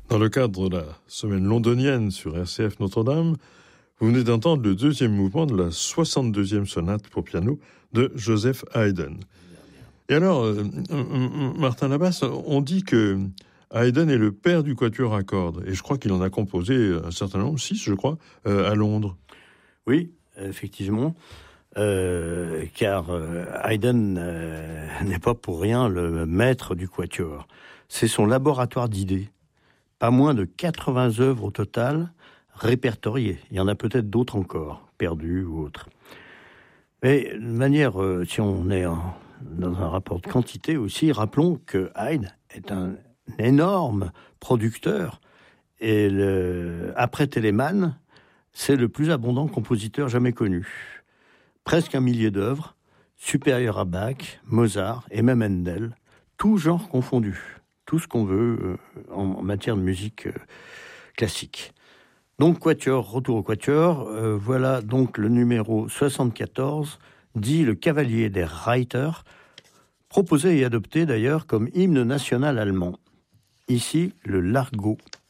Dans le cadre de la semaine londonienne sur RCF Notre-Dame, vous venez d'entendre le deuxième mouvement de la 62e sonate pour piano de Joseph Haydn. Et alors, Martin Labasse, on dit que Haydn est le père du quatuor à cordes, et je crois qu'il en a composé un certain nombre, 6 je crois, à Londres. Oui, effectivement, car Haydn n'est pas pour rien le maître du quatuor. C'est son laboratoire d'idées. Pas moins de 80 œuvres au total répertoriées. Il y en a peut-être d'autres encore, perdues ou autres. Mais de manière, si on est dans un rapport de quantité aussi, rappelons que Haydn est un énorme producteur. Et après Telemann, c'est le plus abondant compositeur jamais connu. Presque 1 millier d'œuvres, supérieures à Bach, Mozart et même Handel, tous genres confondus. Tout ce qu'on veut en matière de musique classique. Donc quatuor, retour au quatuor, voilà donc le numéro 74, dit le Cavalier des Reiter, proposé et adopté d'ailleurs comme hymne national allemand. Ici, le Largo.